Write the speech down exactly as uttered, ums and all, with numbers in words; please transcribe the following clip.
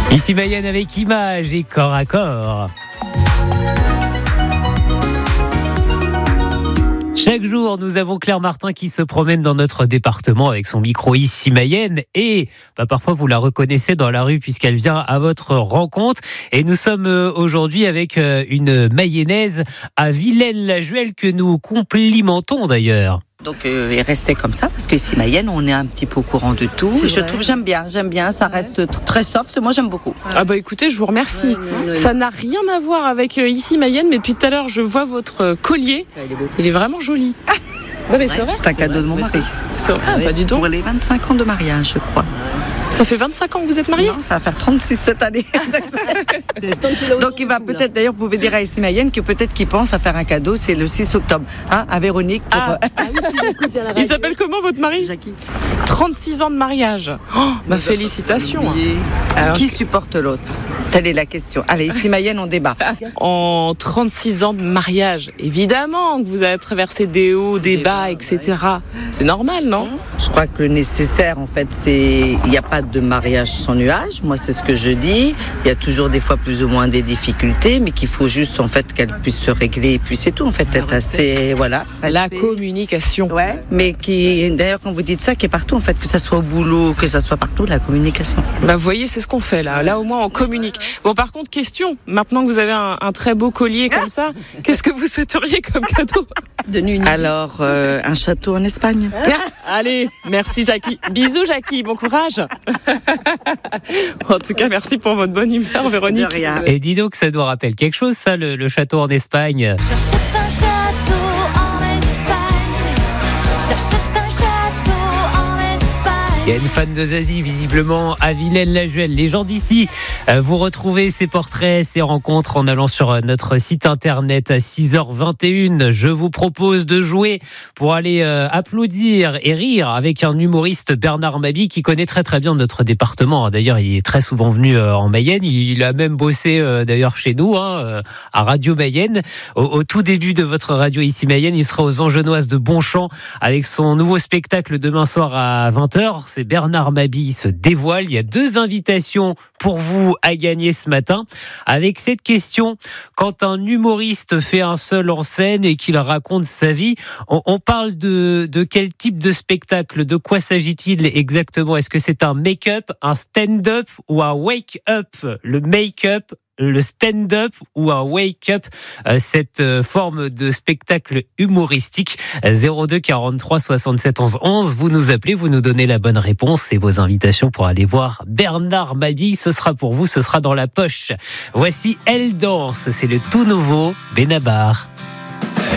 Ici Mayenne avec Image et Corps à Corps. Chaque jour, nous avons Claire Martin qui se promène dans notre département avec son micro Ici Mayenne et bah, parfois vous la reconnaissez dans la rue puisqu'elle vient à votre rencontre. Et nous sommes aujourd'hui avec une Mayennaise à Villaines-la-Juhel que nous complimentons d'ailleurs. Donc euh, et rester comme ça parce que ici Mayenne on est un petit peu au courant de tout. C'est je vrai. trouve j'aime bien, j'aime bien, ça reste t- très soft. Moi j'aime beaucoup. Ah bah écoutez, je vous remercie. Ouais, ça n'a rien à voir avec euh, ici Mayenne, mais depuis tout à l'heure je vois votre collier. Ah, il, est beau. Il est vraiment joli. Ah. Non, mais c'est, vrai, c'est un c'est cadeau vrai. de mon mari. C'est vrai, ah, pas du tout. Pour les vingt-cinq ans de mariage, je crois. Ça fait vingt-cinq ans que vous êtes mariés ? Non, ça va faire trente-six cette année. Donc il va peut-être, d'ailleurs, vous pouvez dire à ici Mayenne que peut-être qu'il pense à faire un cadeau, c'est le six octobre, hein, à Véronique. Pour... Ah. Ah oui, il s'appelle comment votre mari ? Jackie. trente-six ans de mariage. Oh, ma félicitations. Alors, qui supporte l'autre ? Telle est la question. Allez, ici Mayenne, on débat. En trente-six ans de mariage, évidemment que vous avez traversé des hauts, des bas, et cetera. C'est normal, non ? Je crois que le nécessaire, en fait, c'est... Il n'y a pas de mariage sans nuage. Moi, c'est ce que je dis. Il y a toujours des fois plus ou moins des difficultés, mais qu'il faut juste, en fait, qu'elles puissent se régler. Et puis c'est tout, en fait, être assez... Voilà. La communication. Ouais. Mais qui, d'ailleurs, quand vous dites ça, qui est partout, en fait, que ça soit au boulot, que ça soit partout, la communication. Bah, vous voyez, c'est ce qu'on fait, là. Là, au moins, on communique. Bon, par contre, question. Maintenant que vous avez un, un très beau collier comme ça, qu'est-ce que vous souhaiteriez comme cadeau de nuit? Alors, euh, un château en Espagne. Allez, merci Jackie. Bisous Jackie, bon courage. En tout cas, merci pour votre bonne humeur, Véronique. De rien. Et dis donc, ça doit rappeler quelque chose, ça, le, le château en Espagne. Il y a une fan de Zazie, visiblement, à Villaines-la-Juhel. Les gens d'ici, euh, vous retrouvez ces portraits, ces rencontres en allant sur notre site internet à six heures vingt et une. Je vous propose de jouer pour aller euh, applaudir et rire avec un humoriste, Bernard Mabie, qui connaît très très bien notre département. D'ailleurs, il est très souvent venu euh, en Mayenne. Il, il a même bossé euh, d'ailleurs chez nous, hein, euh, à Radio Mayenne. Au, au tout début de votre radio ici Mayenne, il sera aux Angenoises de Bonchamp avec son nouveau spectacle demain soir à vingt heures. C'est Bernard Mabie se dévoile. Il y a deux invitations pour vous à gagner ce matin. Avec cette question, quand un humoriste fait un seul en scène et qu'il raconte sa vie, on, on parle de, de quel type de spectacle ? De quoi s'agit-il exactement ? Est-ce que c'est un make-up, un stand-up ou un wake-up ? Le make-up, le stand-up ou un wake-up, cette forme de spectacle humoristique. Zéro deux quarante-trois soixante-sept onze onze, vous nous appelez, vous nous donnez la bonne réponse et vos invitations pour aller voir Bernard Mabie, ce sera pour vous, ce sera dans la poche. Voici Elle danse, c'est le tout nouveau Benabar.